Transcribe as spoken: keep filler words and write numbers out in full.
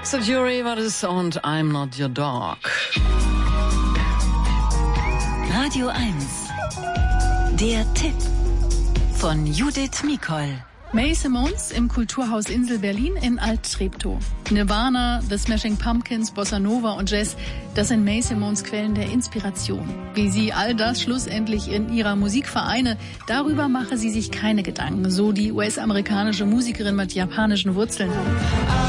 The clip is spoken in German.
The Jury war das und I'm Not Your Dog. Radio eins. Der Tipp von Judith Mikol. Mae Simons im Kulturhaus Insel Berlin in Alt-Treptow. Nirvana, The Smashing Pumpkins, Bossa Nova und Jazz, das sind Mae Simons Quellen der Inspiration. Wie sie all das schlussendlich in ihrer Musik vereine, darüber mache sie sich keine Gedanken, so die U S-amerikanische Musikerin mit japanischen Wurzeln.